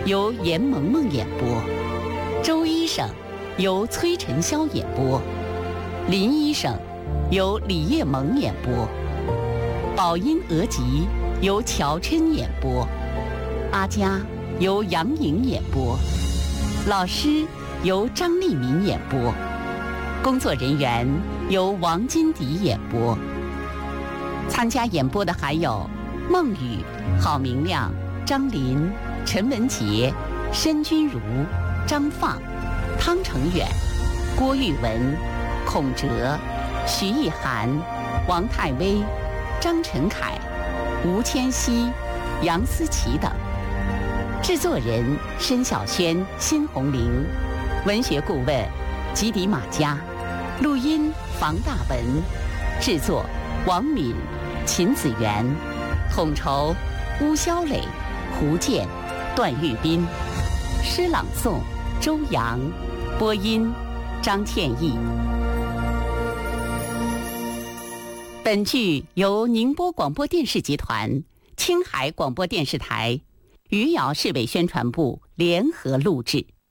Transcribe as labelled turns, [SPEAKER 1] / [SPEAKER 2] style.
[SPEAKER 1] 由严萌萌演播，周医生由崔晨霄演播，林医生由李叶萌演播，宝音额吉由乔琛演播，阿佳由杨颖演播，老师由张丽敏演播，工作人员由王金迪演播。参加演播的还有孟雨、郝明亮、张林、陈文杰、申君如、张放、汤成远、郭玉文、孔哲、徐艺涵、王泰威、张晨凯、吴千熙、杨思琪等。制作人申小轩、辛红玲，文学顾问吉迪马嘉，录音房大文，制作王敏、秦子元，统筹巫潇磊、胡健、段玉斌，诗朗诵周阳，播音张倩艺。本剧由宁波广播电视集团、青海广播电视台、余姚市委宣传部联合录制。